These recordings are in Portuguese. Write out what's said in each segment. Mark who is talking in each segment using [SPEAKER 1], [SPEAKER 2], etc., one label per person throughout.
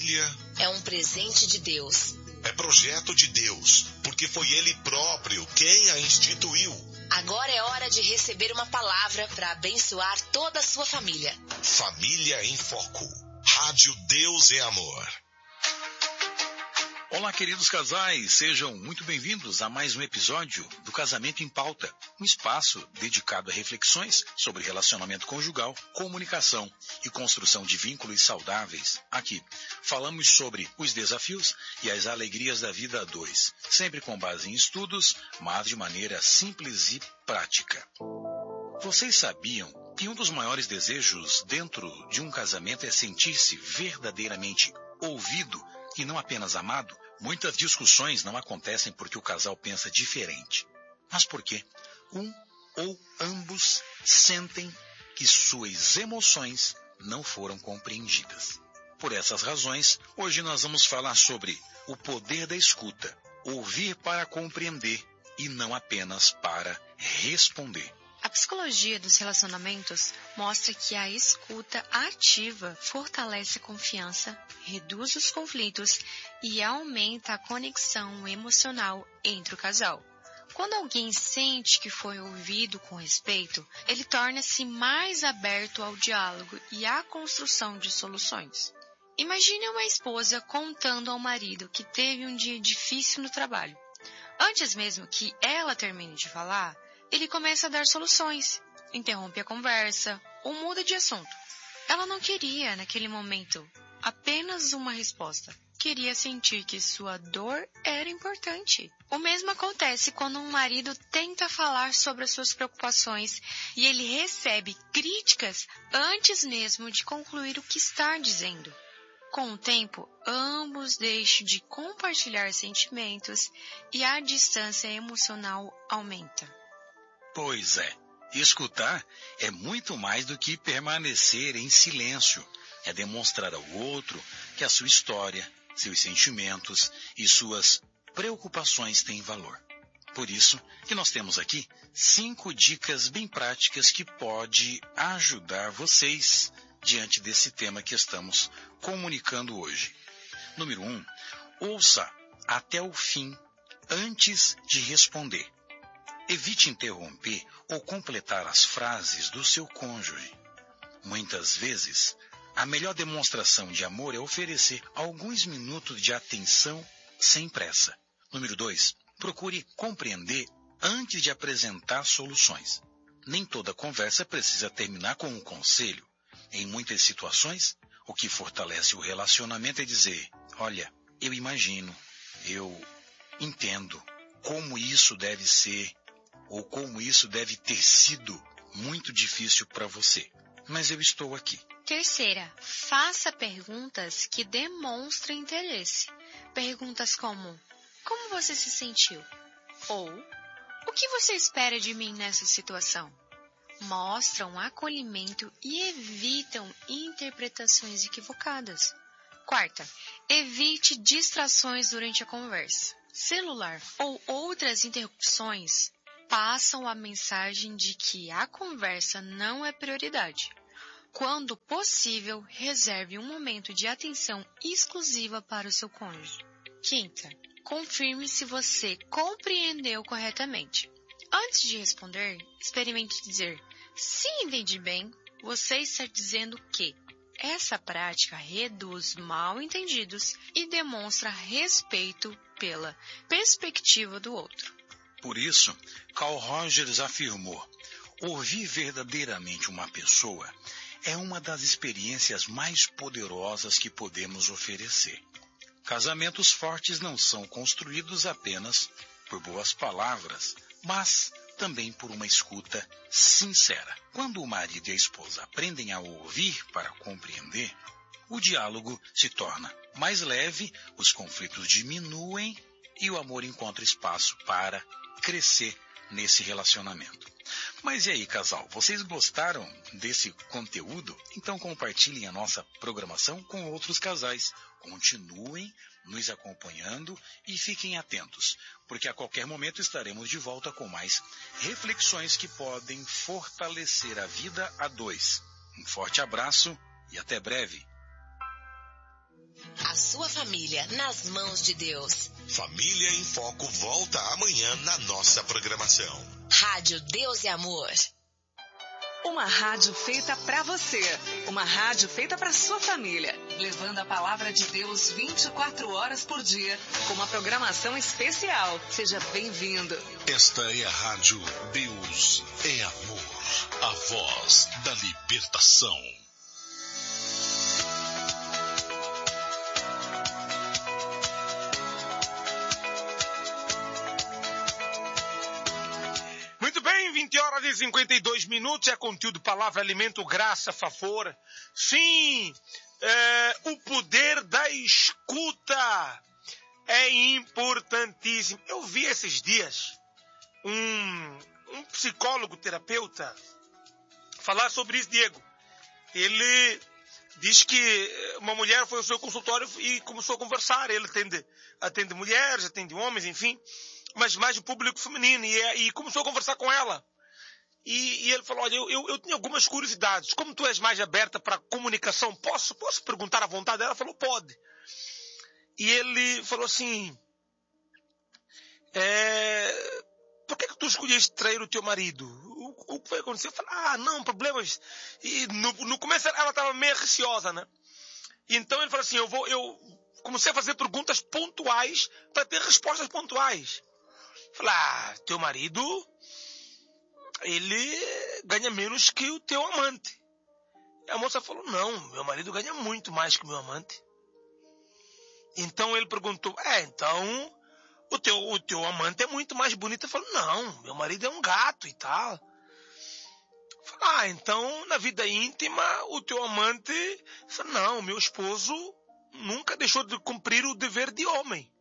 [SPEAKER 1] família
[SPEAKER 2] é um presente de Deus.
[SPEAKER 1] É projeto de Deus, porque foi Ele próprio quem a instituiu.
[SPEAKER 2] Agora é hora de receber uma palavra para abençoar toda a sua família.
[SPEAKER 1] Família em Foco. Rádio Deus é Amor.
[SPEAKER 3] Olá, queridos casais, sejam muito bem-vindos a mais um episódio do Casamento em Pauta, um espaço dedicado a reflexões sobre relacionamento conjugal, comunicação e construção de vínculos saudáveis. Aqui, falamos sobre os desafios e as alegrias da vida a dois, sempre com base em estudos, mas de maneira simples e prática. Vocês sabiam que um dos maiores desejos dentro de um casamento é sentir-se verdadeiramente ouvido e não apenas amado? Muitas discussões não acontecem porque o casal pensa diferente, mas porque um ou ambos sentem que suas emoções não foram compreendidas. Por essas razões, hoje nós vamos falar sobre o poder da escuta, ouvir para compreender e não apenas para responder.
[SPEAKER 4] A psicologia dos relacionamentos mostra que a escuta ativa fortalece a confiança, reduz os conflitos e aumenta a conexão emocional entre o casal. Quando alguém sente que foi ouvido com respeito, ele torna-se mais aberto ao diálogo e à construção de soluções. Imagine uma esposa contando ao marido que teve um dia difícil no trabalho. Antes mesmo que ela termine de falar, ele começa a dar soluções, interrompe a conversa ou muda de assunto. Ela não queria, naquele momento, apenas uma resposta. Queria sentir que sua dor era importante. O mesmo acontece quando um marido tenta falar sobre as suas preocupações e ele recebe críticas antes mesmo de concluir o que está dizendo. Com o tempo, ambos deixam de compartilhar sentimentos e a distância emocional aumenta.
[SPEAKER 3] Pois é, escutar é muito mais do que permanecer em silêncio. É demonstrar ao outro que a sua história, seus sentimentos e suas preocupações têm valor. Por isso que nós temos aqui 5 dicas bem práticas que podem ajudar vocês diante desse tema que estamos comunicando hoje. Número 1, ouça até o fim antes de responder. Evite interromper ou completar as frases do seu cônjuge. Muitas vezes, a melhor demonstração de amor é oferecer alguns minutos de atenção sem pressa. Número 2, procure compreender antes de apresentar soluções. Nem toda conversa precisa terminar com um conselho. Em muitas situações, o que fortalece o relacionamento é dizer: olha, eu imagino, eu entendo como isso deve ser, ou como isso deve ter sido muito difícil para você, mas eu estou aqui.
[SPEAKER 4] Terceira, faça perguntas que demonstrem interesse. Perguntas como: como você se sentiu? Ou: o que você espera de mim nessa situação? Mostram acolhimento e evitam interpretações equivocadas. Quarta, evite distrações durante a conversa. Celular ou outras interrupções passam a mensagem de que a conversa não é prioridade. Quando possível, reserve um momento de atenção exclusiva para o seu cônjuge. Quinta, confirme se você compreendeu corretamente. Antes de responder, experimente dizer: se entendi bem, você está dizendo que. Essa prática reduz mal-entendidos e demonstra respeito pela perspectiva do outro.
[SPEAKER 3] Por isso, Carl Rogers afirmou: ouvir verdadeiramente uma pessoa é uma das experiências mais poderosas que podemos oferecer. Casamentos fortes não são construídos apenas por boas palavras, mas também por uma escuta sincera. Quando o marido e a esposa aprendem a ouvir para compreender, o diálogo se torna mais leve, os conflitos diminuem e o amor encontra espaço para crescer nesse relacionamento. Mas e aí, casal, vocês gostaram desse conteúdo? Então compartilhem a nossa programação com outros casais. Continuem nos acompanhando e fiquem atentos, porque a qualquer momento estaremos de volta com mais reflexões que podem fortalecer a vida a dois. Um forte abraço e até breve.
[SPEAKER 2] A sua família nas mãos de Deus.
[SPEAKER 1] Família em Foco volta amanhã na nossa programação.
[SPEAKER 2] Rádio Deus e Amor.
[SPEAKER 5] Uma rádio feita para você. Uma rádio feita para sua família. Levando a palavra de Deus 24 horas por dia. Com uma programação especial. Seja bem-vindo.
[SPEAKER 1] Esta é a Rádio Deus é Amor. A voz da libertação.
[SPEAKER 6] Muito bem, 20 horas e 52 minutos, é conteúdo, palavra, alimento, graça, favor. Sim, o poder da escuta é importantíssimo. Eu vi esses dias um psicólogo, terapeuta, falar sobre isso, Diego. Ele diz que uma mulher foi ao seu consultório e começou a conversar. Ele atende mulheres, atende homens, enfim, mas mais o público feminino, e começou a conversar com ela. E ele falou, olha, eu tinha algumas curiosidades. Como tu és mais aberta para a comunicação, posso perguntar à vontade? Ela falou, pode. E ele falou assim, por que tu escolheste trair o teu marido? O que foi acontecer? Eu falei, não, problemas. E no começo ela estava meio receosa, né? Então ele falou assim, eu comecei a fazer perguntas pontuais para ter respostas pontuais. Eu falei, teu marido, ele ganha menos que o teu amante. E a moça falou, não, meu marido ganha muito mais que o meu amante. Então ele perguntou, então o teu amante é muito mais bonito. Eu falei, não, meu marido é um gato e tal. Eu falei, então na vida íntima o teu amante... Eu falei, não, meu esposo nunca deixou de cumprir o dever de homem.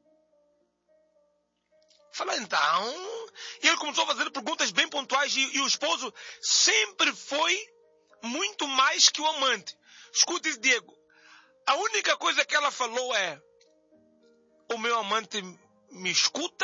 [SPEAKER 6] Falei, então... E ele começou a fazer perguntas bem pontuais e o esposo sempre foi muito mais que o amante. Escuta isso, Diego. A única coisa que ela falou é, o meu amante me escuta,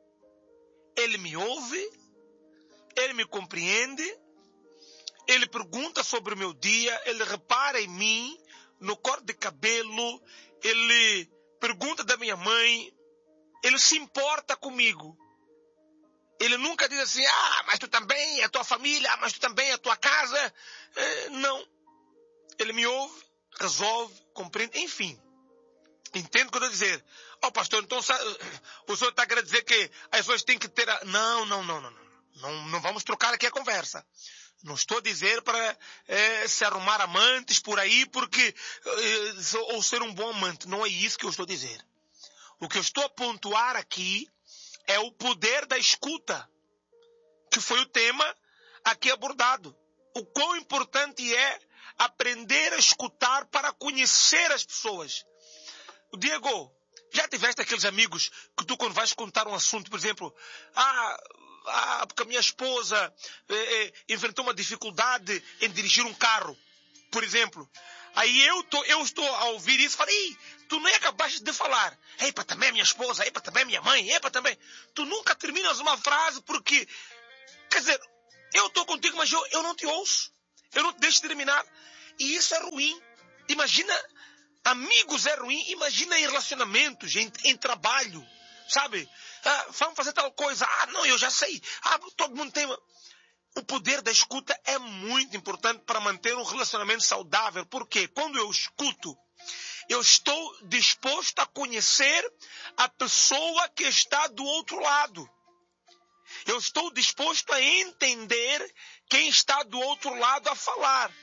[SPEAKER 6] ele me ouve, ele me compreende, ele pergunta sobre o meu dia, ele repara em mim, no corte de cabelo, ele pergunta da minha mãe, ele se importa comigo. Ele nunca diz assim, mas tu também, a tua família, mas tu também, a tua casa. Não. Ele me ouve, resolve, compreende, enfim. Entende o que eu estou a dizer? Pastor, então o senhor está querendo dizer que as pessoas têm que ter... Não. Não vamos trocar aqui a conversa. Não estou a dizer para se arrumar amantes por aí, porque ou ser um bom amante. Não é isso que eu estou a dizer. O que eu estou a pontuar aqui é o poder da escuta, que foi o tema aqui abordado. O quão importante é aprender a escutar para conhecer as pessoas. Diego, já tiveste aqueles amigos que tu, quando vais contar um assunto, por exemplo, porque a minha esposa enfrentou uma dificuldade em dirigir um carro, por exemplo. Aí eu estou a ouvir isso e falei, tu nem acabaste de falar. Epa, também é minha esposa, epa, também é minha mãe, epa, também. Tu nunca terminas uma frase porque, quer dizer, eu estou contigo, mas eu não te ouço. Eu não te deixo terminar. E isso é ruim. Imagina, amigos é ruim, imagina em relacionamentos, em trabalho, sabe? Vamos fazer tal coisa. Não, eu já sei. Todo mundo tem... O poder da escuta é muito importante para manter um relacionamento saudável. Porque quando eu escuto, eu estou disposto a conhecer a pessoa que está do outro lado. Eu estou disposto a entender quem está do outro lado a falar.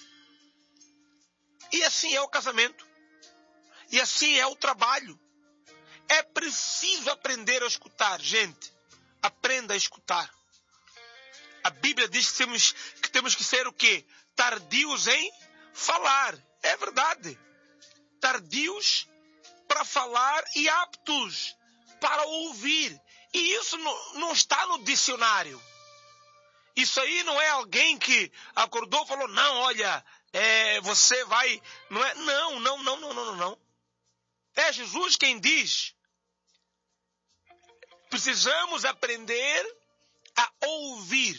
[SPEAKER 6] E assim é o casamento. E assim é o trabalho. É preciso aprender a escutar. Gente, aprenda a escutar. A Bíblia diz que temos que ser o quê? Tardios em falar. É verdade. Tardios para falar e aptos para ouvir. E isso não está no dicionário. Isso aí não é alguém que acordou e falou, não, olha, você vai... Não é, não. É Jesus quem diz. Precisamos aprender a ouvir.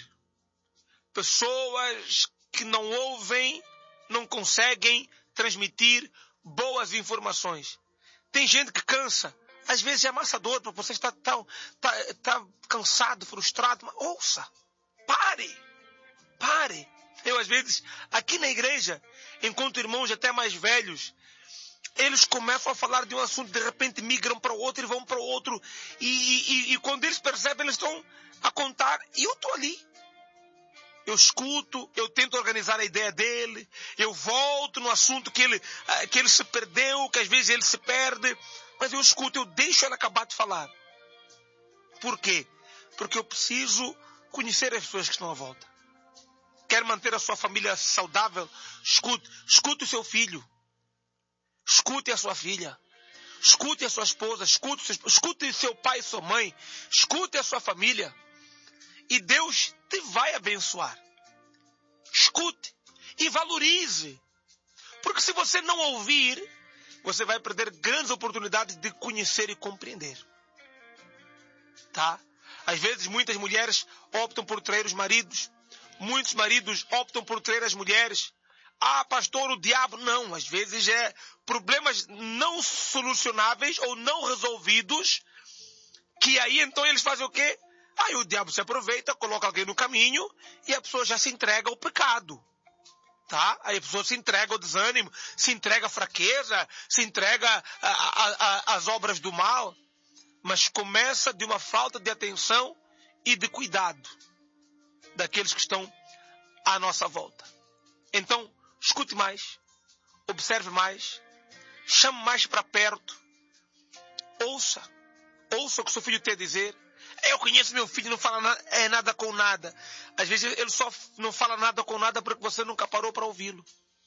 [SPEAKER 6] Pessoas que não ouvem, não conseguem transmitir boas informações. Tem gente que cansa. Às vezes é amassador, porque você está cansado, frustrado. Mas ouça. Pare. Eu, às vezes, aqui na igreja, encontro irmãos até mais velhos, eles começam a falar de um assunto, de repente migram para o outro e vão para o outro. E quando eles percebem, eles estão a contar. E eu estou ali. Eu escuto, eu tento organizar a ideia dele, eu volto no assunto que ele se perdeu, que às vezes ele se perde, mas eu escuto, eu deixo ele acabar de falar. Por quê? Porque eu preciso conhecer as pessoas que estão à volta. Quer manter a sua família saudável? Escute o seu filho. Escute a sua filha. Escute a sua esposa. Escute seu pai e sua mãe. Escute a sua família. E Deus te vai abençoar. Escute e valorize. Porque se você não ouvir, você vai perder grandes oportunidades de conhecer e compreender. Tá? Às vezes muitas mulheres optam por trair os maridos. Muitos maridos optam por trair as mulheres. Ah, pastor, o diabo. Não, às vezes é problemas não solucionáveis ou não resolvidos, que aí então eles fazem o quê? Aí o diabo se aproveita, coloca alguém no caminho e a pessoa já se entrega ao pecado. Tá? Aí a pessoa se entrega ao desânimo, se entrega à fraqueza, se entrega às obras do mal. Mas começa de uma falta de atenção e de cuidado daqueles que estão à nossa volta. Então, escute mais, observe mais, chame mais para perto, ouça o que seu filho tem a dizer. Eu conheço meu filho, não fala nada com nada. Às vezes ele só não fala nada com nada porque você nunca parou para ouvi-lo.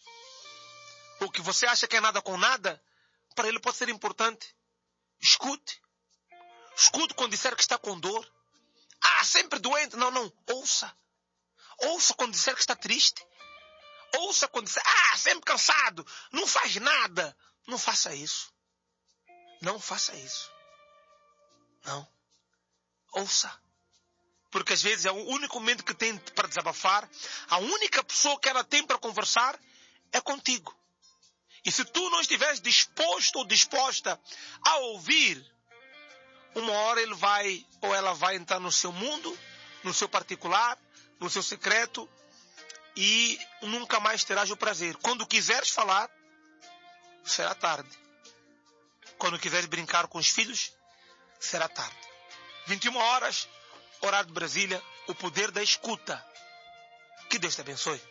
[SPEAKER 6] O que você acha que é nada com nada, para ele pode ser importante. Escute. Escute quando disser que está com dor. Ah, sempre doente. Não. Ouça. Ouça quando disser que está triste. Ouça quando disser, sempre cansado. Não faz nada. Não faça isso. Não faça isso. Não. Ouça. Porque às vezes é o único momento que tem para desabafar. A única pessoa que ela tem para conversar é contigo. E se tu não estiveres disposto ou disposta a ouvir, uma hora ele vai ou ela vai entrar no seu mundo, no seu particular, no seu secreto, e nunca mais terás o prazer. Quando quiseres falar, será tarde. Quando quiseres brincar com os filhos, será tarde. 21 horas, horário de Brasília, o poder da escuta. Que Deus te abençoe.